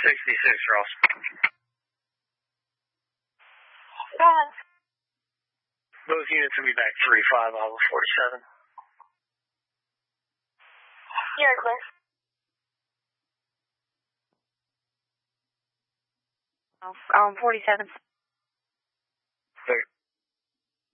66, Ross. Go ahead. Both units will be back 3-5, Iowa 47. You're clear. 47.